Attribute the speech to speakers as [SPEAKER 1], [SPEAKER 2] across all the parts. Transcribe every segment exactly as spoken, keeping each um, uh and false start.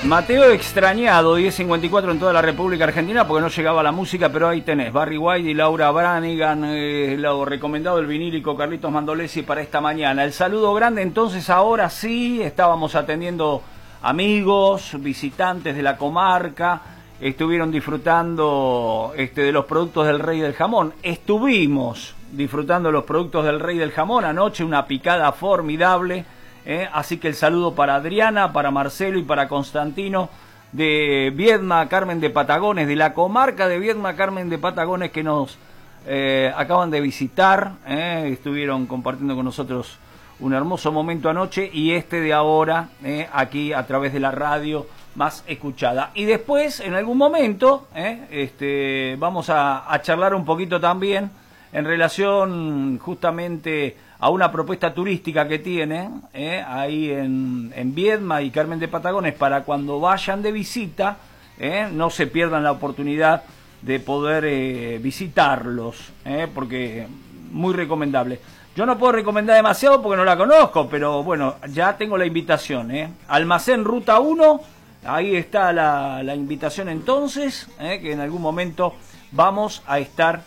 [SPEAKER 1] Mateo extrañado, diez cincuenta y cuatro en toda la República Argentina porque no llegaba la música, pero ahí tenés, Barry White y Laura Branigan, eh, lo recomendado el vinílico Carlitos Mandolesi para esta mañana. El saludo grande, entonces ahora sí, estábamos atendiendo amigos, visitantes de la comarca, estuvieron disfrutando este, de los productos del Rey del Jamón. Estuvimos disfrutando de los productos del Rey del Jamón, anoche una picada formidable. Eh, así que el saludo para Adriana, para Marcelo y para Constantino de Viedma, Carmen de Patagones, de la comarca de Viedma, Carmen de Patagones, que nos eh, acaban de visitar, eh, estuvieron compartiendo con nosotros un hermoso momento anoche y este de ahora, eh, aquí a través de la radio más escuchada. Y después, en algún momento, eh, este, vamos a, a charlar un poquito también en relación justamente a una propuesta turística que tiene eh, ahí en, en Viedma y Carmen de Patagones para cuando vayan de visita, eh, no se pierdan la oportunidad de poder eh, visitarlos, eh, porque muy recomendable. Yo no puedo recomendar demasiado porque no la conozco, pero bueno, ya tengo la invitación. Eh. Almacén Ruta uno, ahí está la, la invitación entonces, eh, que en algún momento vamos a estar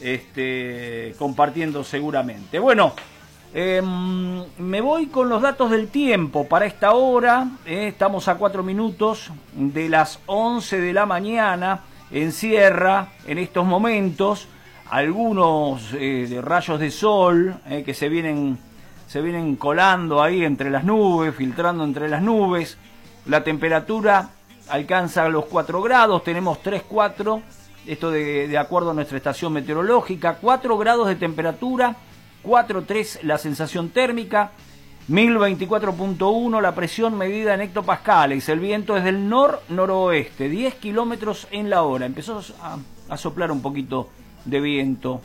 [SPEAKER 1] este, compartiendo seguramente. Bueno, Eh, me voy con los datos del tiempo para esta hora. Eh, estamos a cuatro minutos de las once de la mañana en Sierra. En estos momentos, algunos eh, rayos de sol eh, que se vienen, se vienen colando ahí entre las nubes, filtrando entre las nubes. La temperatura alcanza los cuatro grados, tenemos tres, cuatro, esto de, de acuerdo a nuestra estación meteorológica, cuatro grados de temperatura. cuatro tres la sensación térmica, mil veinticuatro punto uno la presión medida en hectopascales, el viento es del nor-noroeste, diez kilómetros en la hora, empezó a, a soplar un poquito de viento.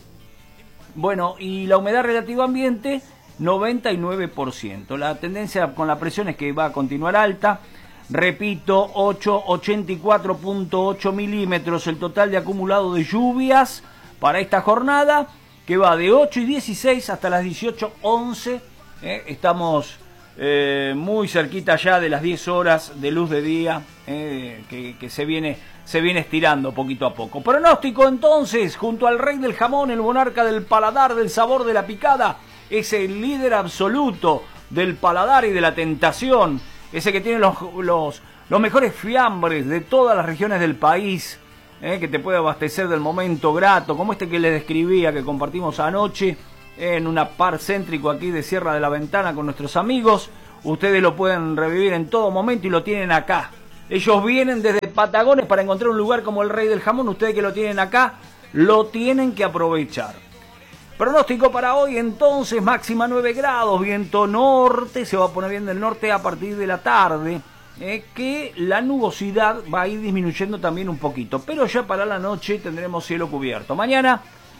[SPEAKER 1] Bueno, y la humedad relativa ambiente, noventa y nueve por ciento. La tendencia con la presión es que va a continuar alta, repito, ochenta y cuatro punto ocho milímetros el total de acumulado de lluvias para esta jornada, que va de ocho y dieciséis hasta las dieciocho once, eh, estamos eh, muy cerquita ya de las diez horas de luz de día, eh, que, que se viene, se viene estirando poquito a poco. Pronóstico entonces, junto al Rey del Jamón, el monarca del paladar, del sabor de la picada, es el líder absoluto del paladar y de la tentación, ese que tiene los, los, los mejores fiambres de todas las regiones del país, Eh, que te puede abastecer del momento grato, como este que les describía, que compartimos anoche eh, en una par céntrico aquí de Sierra de la Ventana con nuestros amigos. Ustedes lo pueden revivir en todo momento y lo tienen acá. Ellos vienen desde Patagones para encontrar un lugar como el Rey del Jamón. Ustedes que lo tienen acá, lo tienen que aprovechar. Pronóstico para hoy entonces, máxima nueve grados, viento norte, se va a poner bien del norte a partir de la tarde. Eh, que la nubosidad va a ir disminuyendo también un poquito, pero ya para la noche tendremos cielo cubierto. Mañana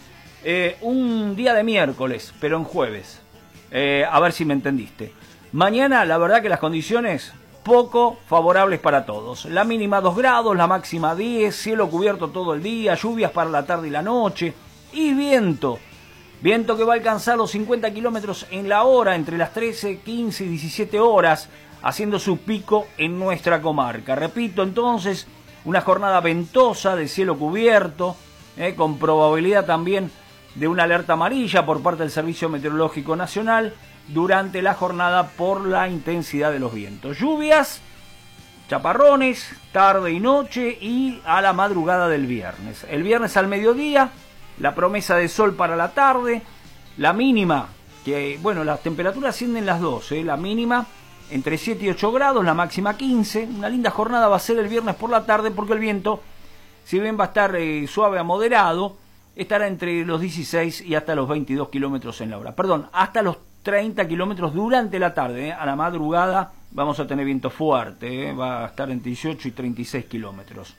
[SPEAKER 1] eh, un día de miércoles, pero en jueves, eh, a ver si me entendiste. Mañana la verdad que las condiciones poco favorables para todos, la mínima dos grados, la máxima diez, cielo cubierto todo el día, lluvias para la tarde y la noche y viento, viento que va a alcanzar los cincuenta kilómetros en la hora entre las trece, quince y diecisiete horas, haciendo su pico en nuestra comarca. Repito entonces, una jornada ventosa de cielo cubierto, eh, con probabilidad también de una alerta amarilla por parte del Servicio Meteorológico Nacional durante la jornada por la intensidad de los vientos. Lluvias, chaparrones, tarde y noche y a la madrugada del viernes. El viernes al mediodía, la promesa de sol para la tarde, la mínima, que bueno, las temperaturas ascienden las dos, eh, la mínima entre siete y ocho grados, la máxima quince. Una linda jornada va a ser el viernes por la tarde porque el viento, si bien va a estar eh, suave a moderado, estará entre los dieciséis y hasta los veintidós kilómetros en la hora. Perdón, hasta los treinta kilómetros durante la tarde. Eh. A la madrugada vamos a tener viento fuerte, eh. va a estar entre dieciocho y treinta y seis kilómetros.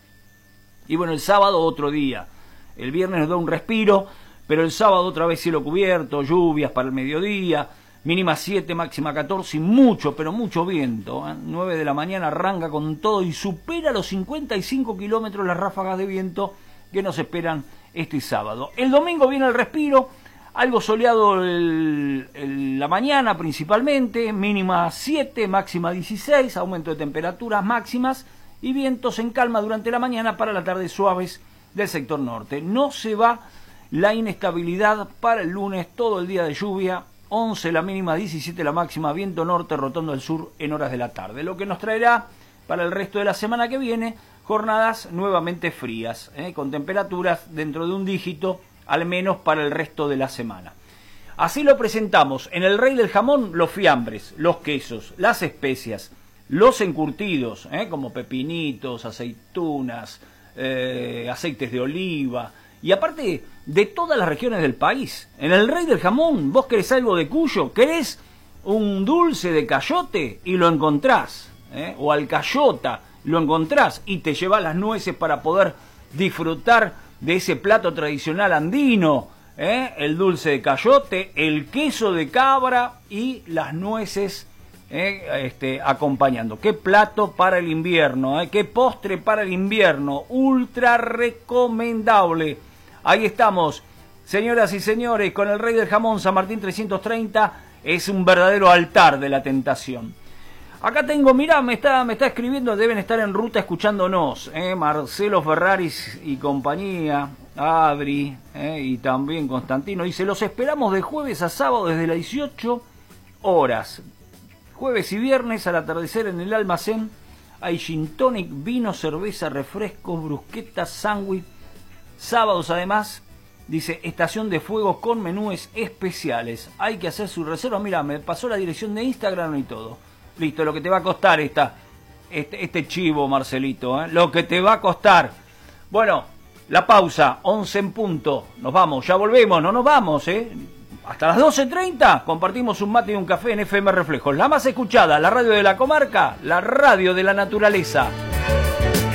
[SPEAKER 1] Y bueno, el sábado otro día. El viernes nos da un respiro, pero el sábado otra vez cielo cubierto, lluvias para el mediodía. Mínima siete, máxima catorce y mucho, pero mucho viento. ¿eh? nueve de la mañana arranca con todo y supera los cincuenta y cinco kilómetros las ráfagas de viento que nos esperan este sábado. El domingo viene el respiro, algo soleado el, el, la mañana principalmente, mínima siete, máxima dieciséis, aumento de temperaturas máximas y vientos en calma durante la mañana, para la tarde suaves del sector norte. No se va la inestabilidad para el lunes, todo el día de lluvia, once la mínima, diecisiete la máxima, viento norte rotando al sur en horas de la tarde, lo que nos traerá para el resto de la semana que viene jornadas nuevamente frías, ¿eh? con temperaturas dentro de un dígito, al menos para el resto de la semana. Así lo presentamos en el Rey del Jamón: los fiambres, los quesos, las especias, los encurtidos, ¿eh? como pepinitos, aceitunas, eh, aceites de oliva, y aparte de todas las regiones del país. En el Rey del Jamón, vos querés algo de Cuyo, querés un dulce de cayote y lo encontrás, ¿eh? o alcayota, lo encontrás y te llevas las nueces para poder disfrutar de ese plato tradicional andino, ¿eh? el dulce de cayote, el queso de cabra y las nueces eh, este, acompañando. Qué plato para el invierno, ¿eh? qué postre para el invierno, ultra recomendable. Ahí estamos, señoras y señores, con el Rey del Jamón, San Martín trescientos treinta, es un verdadero altar de la tentación. Acá tengo, mirá, me está, me está escribiendo, deben estar en ruta escuchándonos, ¿eh? Marcelo Ferraris y compañía, Adri, ¿eh? y también Constantino, dice: los esperamos de jueves a sábado desde las dieciocho horas, jueves y viernes al atardecer en el almacén. Hay gin tonic, vino, cerveza, refrescos, brusquetas, sándwich. Sábados además, dice, estación de fuego con menúes especiales. Hay que hacer su reserva. Mira, me pasó la dirección de Instagram y todo. Listo, lo que te va a costar esta, este, este chivo, Marcelito, ¿eh? Lo que te va a costar. Bueno, la pausa, once en punto. Nos vamos, ya volvemos, no nos vamos, ¿eh? Hasta las doce treinta compartimos un mate y un café en F M Reflejos. La más escuchada, la radio de la comarca, la radio de la naturaleza.